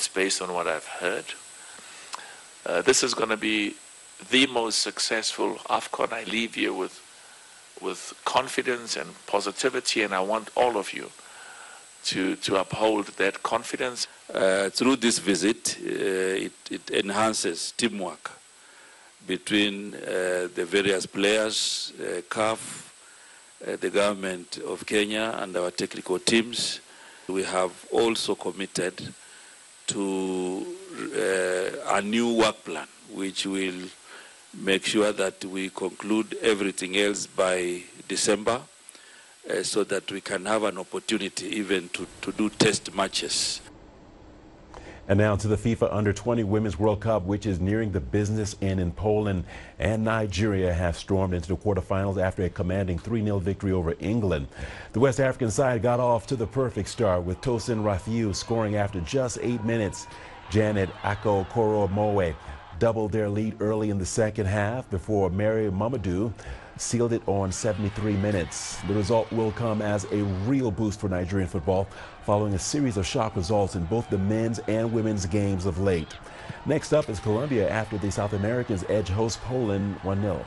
it's based on what I've heard. This is going to be the most successful AFCON. I leave here with confidence and positivity, and I want all of you to uphold that confidence. Through this visit, it enhances teamwork between the various players, CAF, the government of Kenya, and our technical teams. We have also committed to a new work plan, which will make sure that we conclude everything else by December, so that we can have an opportunity even to do test matches. And now to the FIFA Under-20 Women's World Cup, which is nearing the business end in Poland, and Nigeria have stormed into the quarterfinals after a commanding 3-0 victory over England. The West African side got off to the perfect start with Tosin Rafiu scoring after just 8 minutes. Janet Akokoro-Mowe doubled their lead early in the second half before Mary Mamadou sealed it on 73 minutes. The result will come as a real boost for Nigerian football following a series of shock results in both the men's and women's games of late. Next up is Colombia after the South Americans edge host Poland 1-0.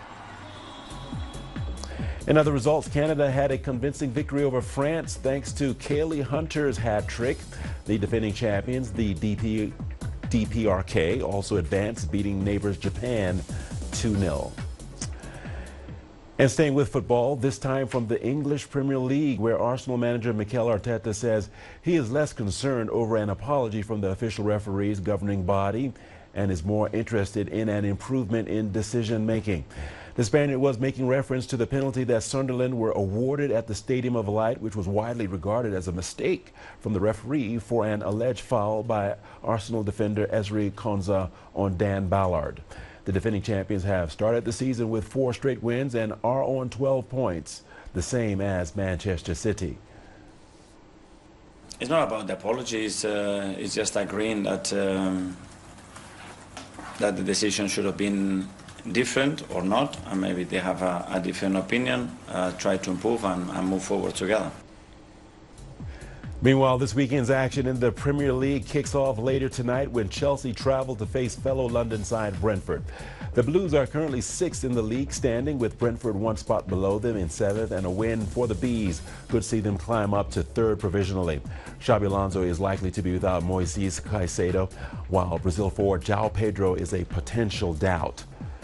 In other results, Canada had a convincing victory over France thanks to Kaylee Hunter's hat trick. The defending champions, the DPRK, also advanced, beating neighbors Japan 2-0. And staying with football, this time from the English Premier League, where Arsenal manager Mikel Arteta says he is less concerned over an apology from the official referee's governing body and is more interested in an improvement in decision-making. The Spaniard was making reference to the penalty that Sunderland were awarded at the Stadium of Light, which was widely regarded as a mistake from the referee for an alleged foul by Arsenal defender Ezri Konsa on Dan Ballard. The defending champions have started the season with 4 straight wins and are on 12 points, the same as Manchester City. It's not about the apologies. It's just agreeing that that the decision should have been different or not, and maybe they have a different opinion. Try to improve and move forward together. Meanwhile, this weekend's action in the Premier League kicks off later tonight when Chelsea travel to face fellow London side Brentford. The Blues are currently 6th in the league standing, with Brentford 1 spot below them in 7th, and a win for the Bees could see them climb up to 3rd provisionally. Xabi Alonso is likely to be without Moises Caicedo, while Brazil forward João Pedro is a potential doubt.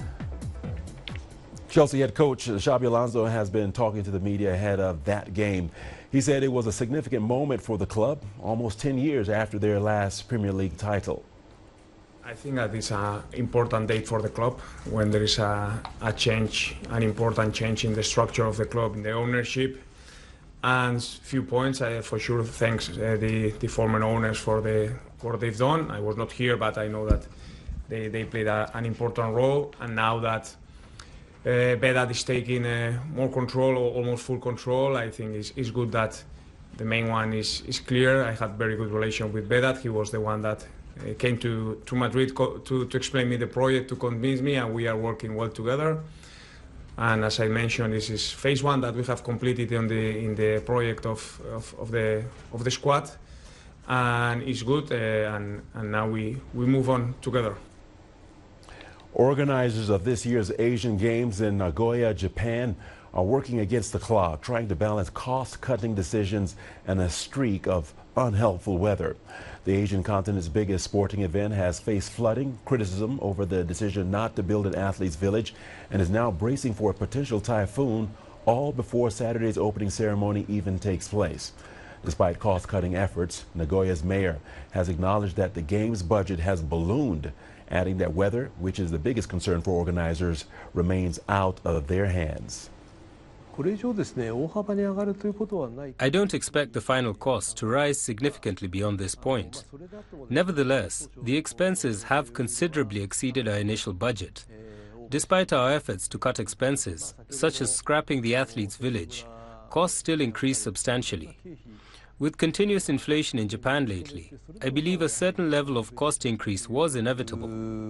Chelsea head coach Xabi Alonso has been talking to the media ahead of that game. He said it was a significant moment for the club, almost 10 years after their last Premier League title. I think that it's an important date for the club when there is a change, an important change in the structure of the club, in the ownership. And a few points, for sure, thanks the former owners for what they've done. I was not here, but I know that they played an important role. And now that Vedat is taking more control, or almost full control, I think it's good that the main one is clear. I had very good relation with Vedat. He was the one that came to Madrid to explain me the project, to convince me, and we are working well together. And as I mentioned, this is phase 1 that we have completed in the project of the squad, and it's good. And now we move on together. Organizers of this year's Asian Games in Nagoya, Japan, are working against the clock, trying to balance cost-cutting decisions and a streak of unhelpful weather. The Asian continent's biggest sporting event has faced flooding, criticism over the decision not to build an athletes' village, and is now bracing for a potential typhoon, all before Saturday's opening ceremony even takes place. Despite cost-cutting efforts, Nagoya's mayor has acknowledged that the game's budget has ballooned, adding that weather, which is the biggest concern for organizers, remains out of their hands. I don't expect the final cost to rise significantly beyond this point. Nevertheless, the expenses have considerably exceeded our initial budget. Despite our efforts to cut expenses, such as scrapping the athletes' village, costs still increase substantially. With continuous inflation in Japan lately, I believe a certain level of cost increase was inevitable.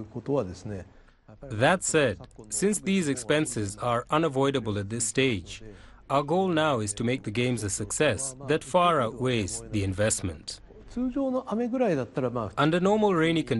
That said, since these expenses are unavoidable at this stage, our goal now is to make the Games a success that far outweighs the investment. Under normal rainy conditions,